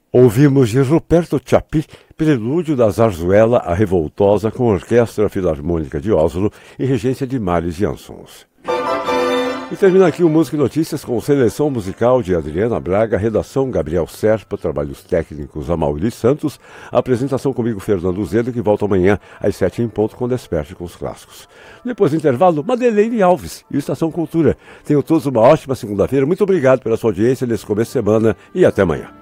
Ouvimos de Ruperto Chapí, Prelúdio da Zarzuela, a Revoltosa, com a Orquestra Filarmônica de Oslo e regência de Maris Jansons. E termina aqui o Música e Notícias com seleção musical de Adriana Braga, redação Gabriel Serpa, trabalhos técnicos Amaury Santos, apresentação comigo Fernando Zedo, que volta amanhã às 7 em ponto com Desperte com os Clássicos. Depois do intervalo, Madeleine Alves e Estação Cultura. Tenham todos uma ótima segunda-feira, muito obrigado pela sua audiência nesse começo de semana e até amanhã.